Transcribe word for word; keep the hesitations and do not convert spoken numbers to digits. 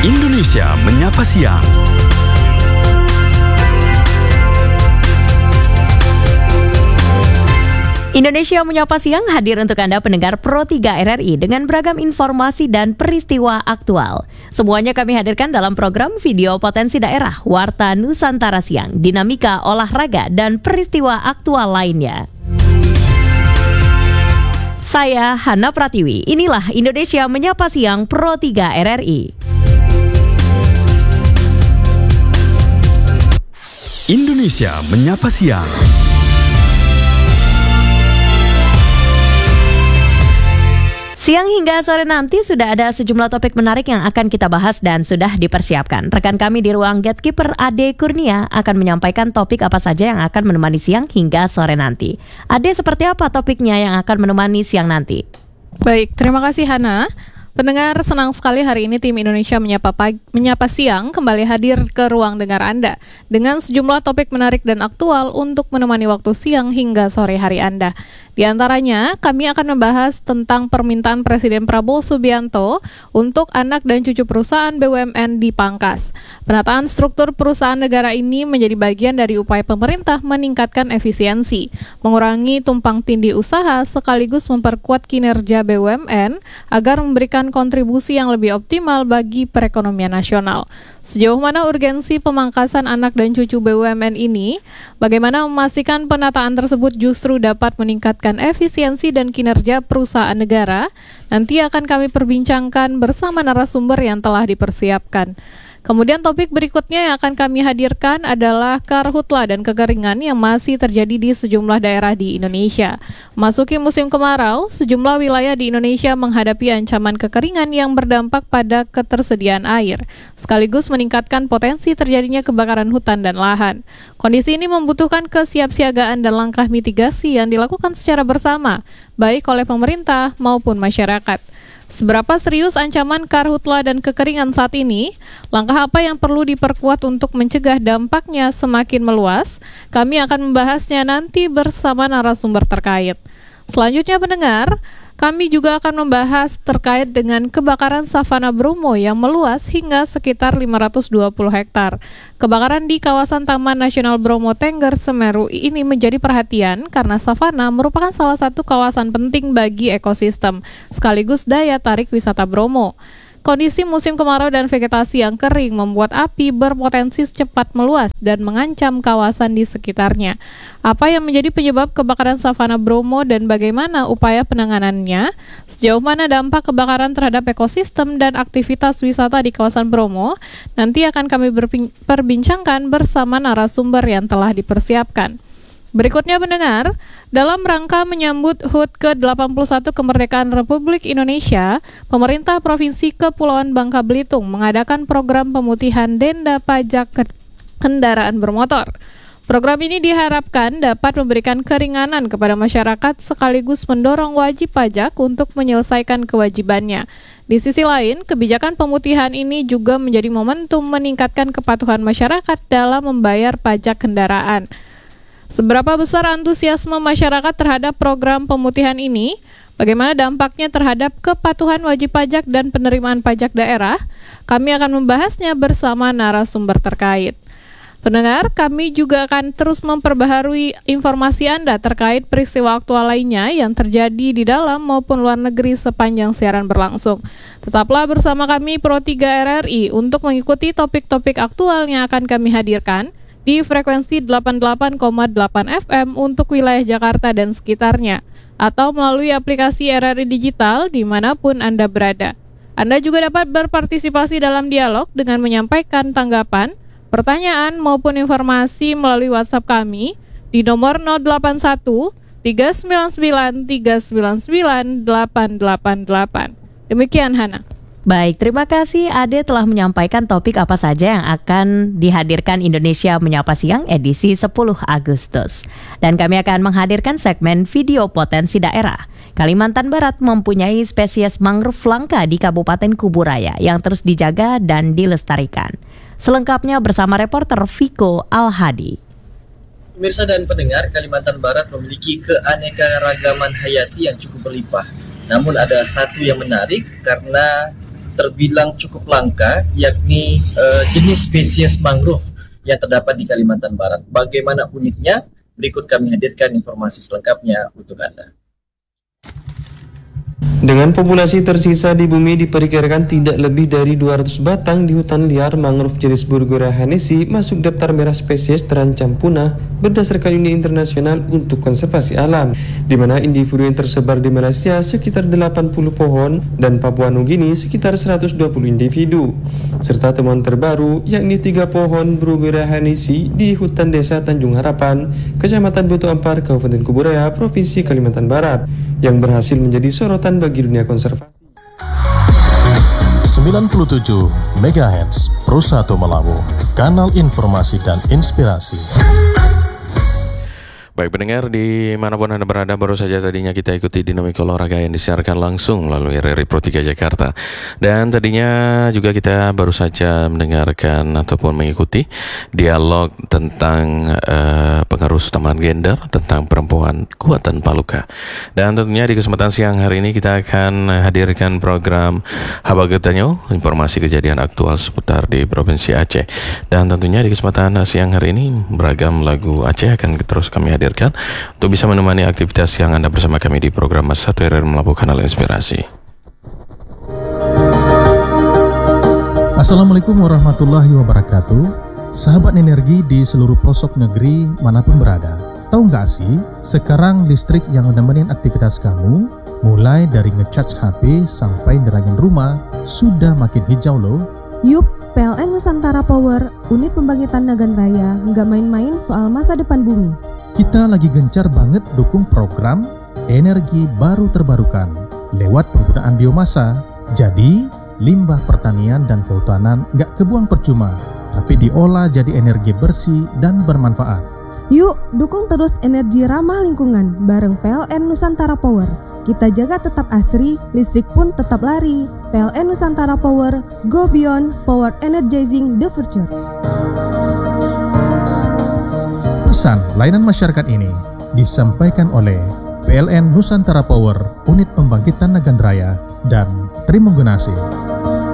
Indonesia Menyapa Siang. Indonesia Menyapa Siang hadir untuk Anda pendengar Pro tiga R R I dengan beragam informasi dan peristiwa aktual. Semuanya kami hadirkan dalam program Video Potensi Daerah, Warta Nusantara Siang, dinamika olahraga dan peristiwa aktual lainnya. Saya Hana Pratiwi, inilah Indonesia Menyapa Siang Pro tiga R R I. Indonesia Menyapa Siang. Siang hingga sore nanti sudah ada sejumlah topik menarik yang akan kita bahas dan sudah dipersiapkan. Rekan kami di ruang Gatekeeper Ade Kurnia akan menyampaikan topik apa saja yang akan menemani siang hingga sore nanti. Ade, seperti apa topiknya yang akan menemani siang nanti? Baik, terima kasih Hana. Pendengar, senang sekali hari ini tim Indonesia Menyapa, Pagi, Menyapa Siang kembali hadir ke ruang dengar Anda dengan sejumlah topik menarik dan aktual untuk menemani waktu siang hingga sore hari Anda. Di antaranya, kami akan membahas tentang permintaan Presiden Prabowo Subianto untuk anak dan cucu perusahaan B U M N dipangkas. Penataan struktur perusahaan negara ini menjadi bagian dari upaya pemerintah meningkatkan efisiensi, mengurangi tumpang tindih usaha sekaligus memperkuat kinerja B U M N agar memberikan kontribusi yang lebih optimal bagi perekonomian nasional. Sejauh mana urgensi pemangkasan anak dan cucu B U M N ini? Bagaimana memastikan penataan tersebut justru dapat meningkatkan efisiensi dan kinerja perusahaan negara? Nanti akan kami perbincangkan bersama narasumber yang telah dipersiapkan. Kemudian topik berikutnya yang akan kami hadirkan adalah karhutla dan kekeringan yang masih terjadi di sejumlah daerah di Indonesia. Masuki musim kemarau, sejumlah wilayah di Indonesia menghadapi ancaman kekeringan yang berdampak pada ketersediaan air, sekaligus meningkatkan potensi terjadinya kebakaran hutan dan lahan. Kondisi ini membutuhkan kesiapsiagaan dan langkah mitigasi yang dilakukan secara bersama, baik oleh pemerintah maupun masyarakat. Seberapa serius ancaman karhutla dan kekeringan saat ini? Langkah apa yang perlu diperkuat untuk mencegah dampaknya semakin meluas? Kami akan membahasnya nanti bersama narasumber terkait. Selanjutnya pendengar, kami juga akan membahas terkait dengan kebakaran savana Bromo yang meluas hingga sekitar lima ratus dua puluh hektar. Kebakaran di kawasan Taman Nasional Bromo Tengger Semeru ini menjadi perhatian karena savana merupakan salah satu kawasan penting bagi ekosistem, sekaligus daya tarik wisata Bromo. Kondisi musim kemarau dan vegetasi yang kering membuat api berpotensi cepat meluas dan mengancam kawasan di sekitarnya. Apa yang menjadi penyebab kebakaran savana Bromo dan bagaimana upaya penanganannya? Sejauh mana dampak kebakaran terhadap ekosistem dan aktivitas wisata di kawasan Bromo? Nanti akan kami perbincangkan bersama narasumber yang telah dipersiapkan. Berikutnya pendengar, dalam rangka menyambut H U T ke delapan puluh satu Kemerdekaan Republik Indonesia, pemerintah Provinsi Kepulauan Bangka Belitung mengadakan program pemutihan denda pajak kendaraan bermotor. Program ini diharapkan dapat memberikan keringanan kepada masyarakat sekaligus mendorong wajib pajak untuk menyelesaikan kewajibannya. Di sisi lain, kebijakan pemutihan ini juga menjadi momentum meningkatkan kepatuhan masyarakat dalam membayar pajak kendaraan. Seberapa besar antusiasme masyarakat terhadap program pemutihan ini? Bagaimana dampaknya terhadap kepatuhan wajib pajak dan penerimaan pajak daerah? Kami akan membahasnya bersama narasumber terkait. Pendengar, kami juga akan terus memperbaharui informasi Anda terkait peristiwa aktual lainnya yang terjadi di dalam maupun luar negeri sepanjang siaran berlangsung. Tetaplah bersama kami Pro tiga R R I untuk mengikuti topik-topik aktual yang akan kami hadirkan di frekuensi delapan puluh delapan koma delapan F M untuk wilayah Jakarta dan sekitarnya, atau melalui aplikasi R R I Digital dimanapun Anda berada. Anda juga dapat berpartisipasi dalam dialog dengan menyampaikan tanggapan, pertanyaan maupun informasi melalui WhatsApp kami di nomor nol delapan satu tiga sembilan sembilan tiga sembilan sembilan delapan delapan delapan. Demikian Hana. Baik, terima kasih Ade telah menyampaikan topik apa saja yang akan dihadirkan Indonesia Menyapa Siang edisi sepuluh Agustus. Dan kami akan menghadirkan segmen Video Potensi Daerah. Kalimantan Barat mempunyai spesies mangrove langka di Kabupaten Kuburaya yang terus dijaga dan dilestarikan. Selengkapnya bersama reporter Viko Al-Hadi. Pemirsa dan pendengar, Kalimantan Barat memiliki keanekaragaman hayati yang cukup berlimpah. Namun ada satu yang menarik karena terbilang cukup langka, yakni uh, jenis spesies mangrove yang terdapat di Kalimantan Barat. Bagaimana uniknya? Berikut kami hadirkan informasi selengkapnya untuk Anda. Dengan populasi tersisa di bumi diperkirakan tidak lebih dari dua ratus batang di hutan liar, mangrove jenis Burgera hennessy masuk daftar merah spesies terancam punah berdasarkan Uni Internasional untuk Konservasi Alam, di mana individu yang tersebar di Malaysia sekitar delapan puluh pohon dan Papua Nugini sekitar seratus dua puluh individu, serta temuan terbaru yakni tiga pohon Burgera hennessy di hutan desa Tanjung Harapan, Kecamatan Batu Ampar, Kabupaten Kuburaya, Provinsi Kalimantan Barat, yang berhasil menjadi sorotan bagi dunia konservasi. sembilan puluh tujuh megahertz Pro satu Melawu, kanal informasi dan inspirasi. Baik pendengar, dimanapun Anda berada, baru saja tadinya kita ikuti dinamika olahraga yang disiarkan langsung melalui R R I Pro tiga Jakarta. Dan tadinya juga kita baru saja mendengarkan ataupun mengikuti dialog tentang uh, pengaruh utama gender, tentang perempuan kuat tanpa luka. Dan tentunya di kesempatan siang hari ini kita akan hadirkan program Habagetanyo, informasi kejadian aktual seputar di Provinsi Aceh. Dan tentunya di kesempatan siang hari ini beragam lagu Aceh akan terus kami hadirkan untuk bisa menemani aktivitas yang Anda bersama kami di program satu R R Melabuh Kanal Inspirasi. Assalamualaikum warahmatullahi wabarakatuh. Sahabat energi di seluruh pelosok negeri manapun berada, tahu nggak sih sekarang listrik yang menemenin aktivitas kamu, mulai dari ngecharge H P sampai nerangin rumah, sudah makin hijau loh. Yup, P L N Nusantara Power, unit pembangkitan Nagan Raya, nggak main-main soal masa depan bumi. Kita lagi gencar banget dukung program energi baru terbarukan lewat penggunaan biomasa. Jadi, limbah pertanian dan kehutanan nggak kebuang percuma, tapi diolah jadi energi bersih dan bermanfaat. Yuk, dukung terus energi ramah lingkungan bareng P L N Nusantara Power. Kita jaga tetap asri, listrik pun tetap lari. P L N Nusantara Power, go beyond, power energizing the future. Pesan layanan masyarakat ini disampaikan oleh P L N Nusantara Power, unit pembangkitan Nagan Raya, dan Trimenggunasi.